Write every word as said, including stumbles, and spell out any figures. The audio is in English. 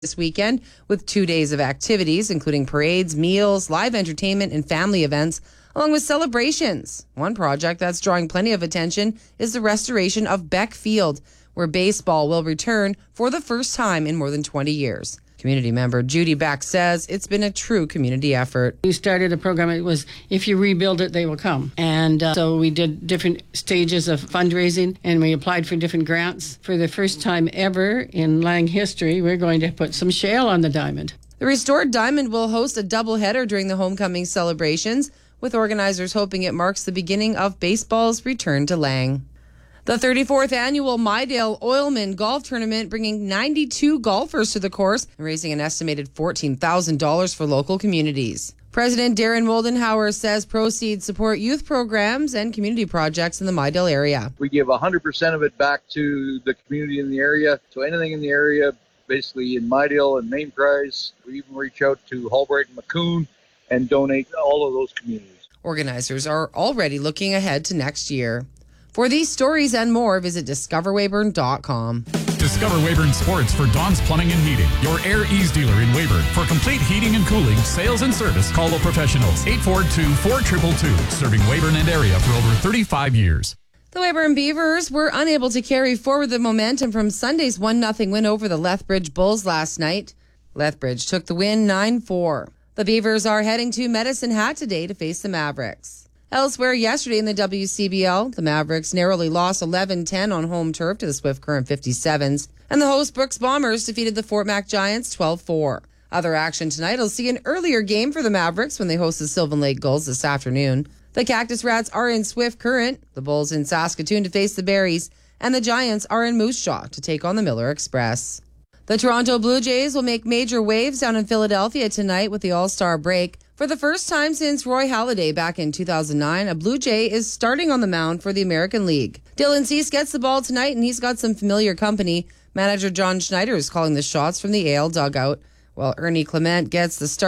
this weekend with two days of activities, including parades, meals, live entertainment, and family events, along with celebrations. One project that's drawing plenty of attention is the restoration of Beck Field, where baseball will return for the first time in more than twenty years. Community member Judy Beck says it's been a true community effort. We started a program. It was, if you rebuild it, they will come. And uh, so we did different stages of fundraising, and we applied for different grants. For the first time ever in Lang history, we're going to put some shale on the diamond. The restored diamond will host a doubleheader during the homecoming celebrations, with organizers hoping it marks the beginning of baseball's return to Lang. The thirty-fourth annual Mydale Oilman Golf Tournament bringing ninety-two golfers to the course and raising an estimated fourteen thousand dollars for local communities. President Darren Moldenhauer says proceeds support youth programs and community projects in the Mydale area. We give one hundred percent of it back to the community in the area. So anything in the area, basically in Mydale and Main Prize, we even reach out to Halbright and Maccoon and donate to all of those communities. Organizers are already looking ahead to next year. For these stories and more, visit discover weyburn dot com. Discover Weyburn Sports for Don's Plumbing and Heating, your Air Ease dealer in Weyburn. For complete heating and cooling, sales and service, call the professionals. eight four two, four two two two, serving Weyburn and area for over thirty-five years. The Weyburn Beavers were unable to carry forward the momentum from Sunday's one nothing win over the Lethbridge Bulls last night. Lethbridge took the win nine four. The Beavers are heading to Medicine Hat today to face the Mavericks. Elsewhere, yesterday in the W C B L, the Mavericks narrowly lost eleven ten on home turf to the Swift Current fifty-sevens, and the host Brooks Bombers defeated the Fort Mac Giants twelve four. Other action tonight will see an earlier game for the Mavericks when they host the Sylvan Lake Gulls this afternoon. The Cactus Rats are in Swift Current, the Bulls in Saskatoon to face the Berries, and the Giants are in Moose Jaw to take on the Miller Express. The Toronto Blue Jays will make major waves down in Philadelphia tonight with the All-Star break. For the first time since Roy Halladay back in two thousand nine, a Blue Jay is starting on the mound for the American League. Dylan Cease gets the ball tonight, and he's got some familiar company. Manager John Schneider is calling the shots from the A L dugout, while Ernie Clement gets the start.